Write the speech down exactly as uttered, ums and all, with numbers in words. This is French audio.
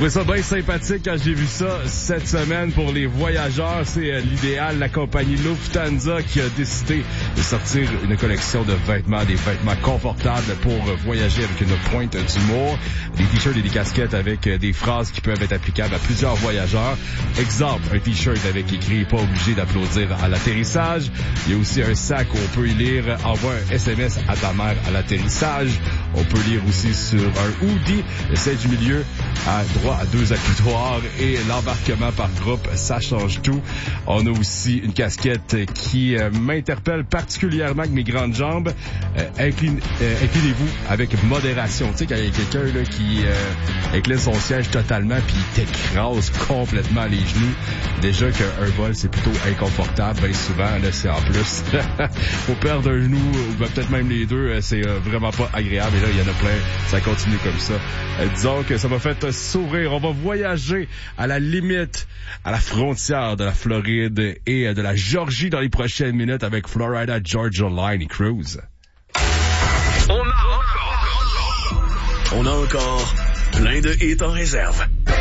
trouvais ça bien sympathique quand j'ai vu ça cette semaine pour les voyageurs. C'est euh, l'idéal. La compagnie Lufthansa qui a décidé de sortir une collection de vêtements, des vêtements confortables pour euh, voyager avec une pointe d'humour. Des t-shirts et des casquettes avec euh, des phrases qui peuvent être applicables à plusieurs voyageurs. Exemple, un t-shirt avec écrit « Pas obligé d'applaudir à l'atterrissage ». Il y a aussi un sac où on peut y lire « Envoie un S M S à ta mère à l'atterrissage ». On peut lire aussi sur un hoodie, celle du milieu a droit à deux accoudoirs et l'embarquement par groupe, ça change tout. On a aussi une casquette qui euh, m'interpelle particulièrement avec mes grandes jambes. Euh, incline, euh, inclinez-vous avec modération. Tu sais, quand il y a quelqu'un là, qui euh, incline son siège totalement puis il t'écrase complètement les genoux. Déjà qu'un vol, c'est plutôt inconfortable. Bien souvent, là, c'est en plus. Faut perdre un genou ou ben, peut-être même les deux. C'est euh, vraiment pas agréable. Et là, il y en a plein. Ça continue comme ça. Euh, disons que ça m'a fait sourire. On va voyager à la limite, à la frontière de la Floride et de la Georgie dans les prochaines minutes avec Florida Georgia Line Cruise. On a encore, on a encore plein de hits en réserve.